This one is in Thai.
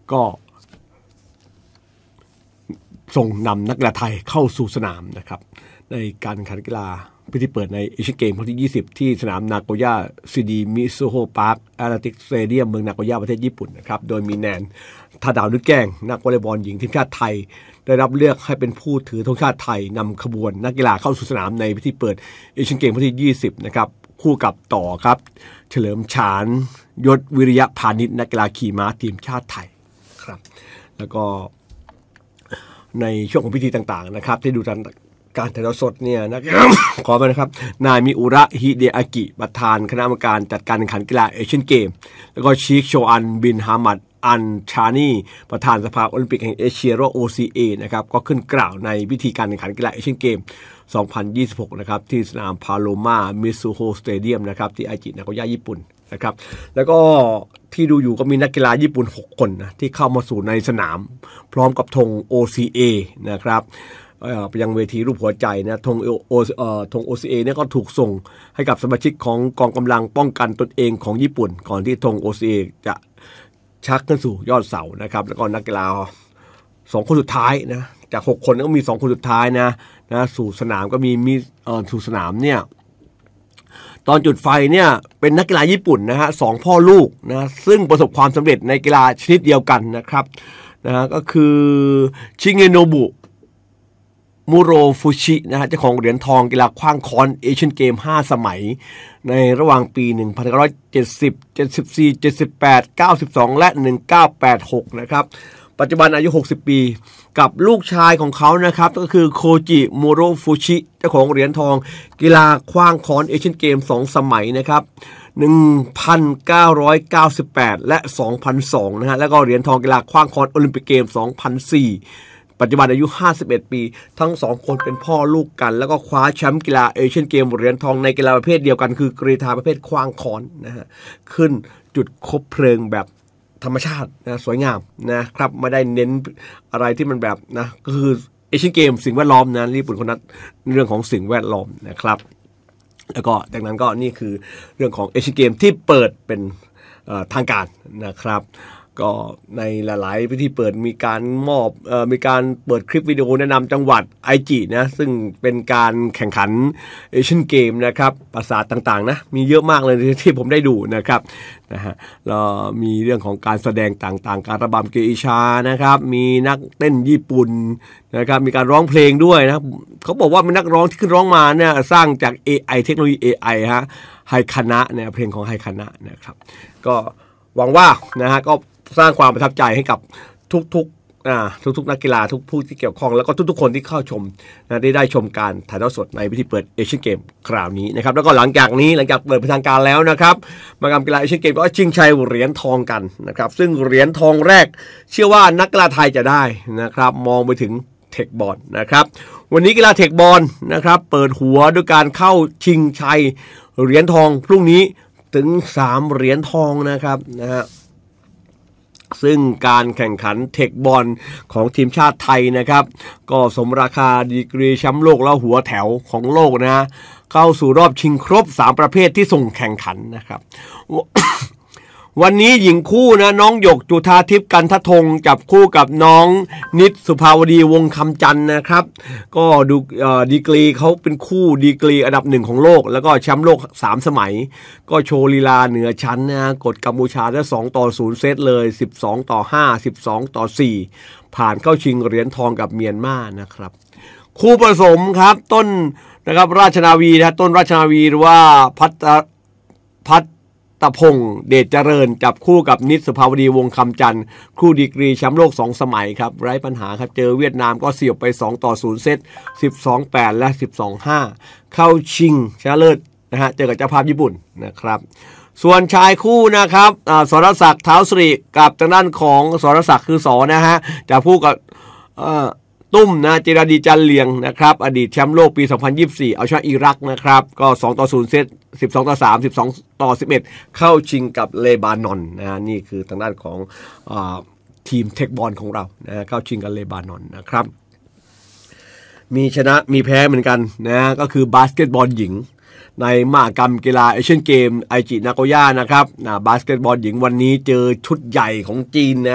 ก็ส่งนำนักกีฬาไทยเข้าสู่สนามนะครับในการแข่งขันกีฬาพิธีเปิดในเอเชียนเกมครั้งที่20ที่สนามนาโกย่าซีดีมิซูโฮพาร์คแอตเลติกสเตเดียมเมืองนาโกย่าประเทศญี่ปุ่นนะครับโดยมีแนนทาดาวนึกแก้งนักวอลเลย์บอลหญิงทีมชาติไทยได้รับเลือกให้เป็นผู้ถือธงชาติไทยนำขบวนนักกีฬาเข้าสู่สนามในพิธีเปิดเอเชียนเกมครั้งที่20นะครับคู่กับต่อครับเฉลิมฉานยศวิริยะพานิชนักกีฬาขี่ม้าทีมชาติไทยครับแล้วก็ในช่วงของพิธีต่างๆนะครับที่ดูการถ่ายทอดสดเนี่ยนะครับขอไปนะครับนายมิอุระฮิเดอากิประธานคณะกรรมการจัดการแข่งขันกีฬาเอเชียนเกมแล้วก็ชีคโชอันบินฮามัดอันชานีประธานสภาโอลิมปิกแห่งเอเชียหรือ OCA นะครับก็ขึ้นกล่าวในพิธีการแข่งขันกีฬาเอเชียนเกม2026นะครับที่สนามพาโลมามิซูโฮสเตเดียมนะครับที่ไอจินาโกย่าญี่ปุ่นนะครับแล้วก็ที่ดูอยู่ก็มีนักกีฬาญี่ปุ่น6คนนะที่เข้ามาสู่ในสนามพร้อมกับธง OCA นะครับไปยังเวทีรูปหัวใจนะธงOCA เนี่ยก็ถูกส่งให้กับสมาชิกของกองกำลังป้องกันตนเองของญี่ปุ่นก่อนที่ธง OCA จะชักขึ้นสู่ยอดเสานะครับแล้วก็นักกีฬา2คนสุดท้ายนะจาก6คนก็มี2คนสุดท้ายนะสู่สนามก็มีสู่สนามเนี่ยตอนจุดไฟเนี่ยเป็นนักกีฬาญี่ปุ่นนะฮะ2พ่อลูกนะซึ่งประสบความสำเร็จในกีฬาชนิดเดียวกันนะครับก็คือชิเงโนบุมูโรฟุชินะฮะเจ้าของเหรียญทองกีฬาขว้างค้อนเอเชียนเกม5สมัยในระหว่างปี1970 74 78 92และ1986นะครับปัจจุบันอายุ60ปีกับลูกชายของเขานะครับก็คือโคจิมูโรฟุชิเจ้าของเหรียญทองกีฬาขว้างค้อนเอเชียนเกม2สมัยนะครับ1998และ2002นะฮะแล้วก็เหรียญทองกีฬาขว้างค้อนโอลิมปิกเกม2004ปัจจุบันอายุ51ปีทั้ง2คนเป็นพ่อลูกกันแล้วก็คว้าแชมป์กีฬาเอเชียนเกมเหรียญทองในกีฬาประเภทเดียวกันคือกรีฑาประเภทขว้างค้อนนะฮะขึ้นจุดคบเพลิงแบบธรรมชาตินะสวยงามนะครับไม่ได้เน้นอะไรที่มันแบบนะก็คือเอเชียนเกมสิ่งแวดล้อมนะญี่ปุ่นคนนั้นเรื่องของสิ่งแวดล้อมนะครับแล้วก็จากนั้นก็นี่คือเรื่องของเอเชียนเกมที่เปิดเป็นทางการนะครับก็ในหลายๆพิธีเปิดมีการมีการเปิดคลิปวิดีโอแนะนำจังหวัดไอจินะซึ่งเป็นการแข่งขันเอเชียนเกมนะครับปราสาทต่างๆนะมีเยอะมากเลยที่ผมได้ดูนะครับแล้วมีเรื่องของการแสดงต่างๆการระบำเกอิชานะครับมีนักเต้นญี่ปุ่นนะครับมีการร้องเพลงด้วยนะเขาบอกว่ามีนักร้องที่ขึ้นร้องมาเนี่ยสร้างจาก AI เทคโนโลยี AI ฮะไฮคานะเนี่ยเพลงของไฮคานะนะครับก็หวังว่านะฮะก็สร้างความประทับใจให้กับทุกนักกีฬาทุกผู้ที่เกี่ยวข้องแล้วก็ทุกๆคนที่เข้าชมนะได้ชมการถ่ายทอดสดในพิธีเปิดเอเชียนเกมคราวนี้นะครับแล้วก็หลังจากเปิดเป็นทางการแล้วนะครับมหกรรมกีฬาเอเชียนเกมก็ชิงชัยเหรียญทองกันนะครับซึ่งเหรียญทองแรกเชื่อว่านักกีฬาไทยจะได้นะครับมองไปถึงเทคบอลนะครับวันนี้กีฬาเทคบอลนะครับเปิดหัวด้วยการเข้าชิงชัยเหรียญทองพรุ่งนี้ถึง3เหรียญทองนะครับซึ่งการแข่งขันเทคบอลของทีมชาติไทยนะครับก็สมราคาดีกรีแชมป์โลกแล้วหัวแถวของโลกนะเข้าสู่รอบชิงครบ3ประเภทที่ส่งแข่งขันนะครับ วันนี้หญิงคู่นะน้องหยกจุธาทิพย์กันทธงจับคู่กับน้องนิดสุภาวดีวงคำจันทร์นะครับก็ดูดีกรีเขาเป็นคู่ดีกรีอันดับ1ของโลกแล้วก็แชมป์โลก3สมัยก็โชว์ลีลาเหนือชั้นนะกดกัมพูชาได้2-0เซตเลย12-5 12-4ผ่านเข้าชิงเหรียญทองกับเมียนมานะครับคู่ผสมครับต้นนะครับราชนาวีนะต้นราชนาวีหรือว่าพัตพงษ์เดชเจริญจับคู่กับนิดสุภาวดีวงคำจันทร์คู่ดีกรีแชมป์โลก2สมัยครับไร้ปัญหาครับเจอเวียดนามก็เสียบไป2-0เซต12-8และ12-5เข้าชิงชนะเลิศนะฮะเจอกับเจ้าภาพญี่ปุ่นนะครับส่วนชายคู่นะครับสรศักดิ์เท้าสิริกับทางด้านของสรศักดิ์คือสนะฮะจับคู่กับตุ้มนะเจรดีจันเลียงนะครับอดีตแชมป์โลกปี2024เอาชนะอิรักนะครับก็2-0เซต12-3 12-11เข้าชิงกับเลบานอนนะนี่คือทางด้านของทีมเทคบอลของเรานะเข้าชิงกับเลบานอนนะครับมีชนะมีแพ้เหมือนกันนะก็คือบาสเกตบอลหญิงในมหกรรมกีฬาเอเชียนเกมไอจินาโกย่านะครับบาสเกตบอลหญิงวันนี้เจอชุดใหญ่ของจีนนะ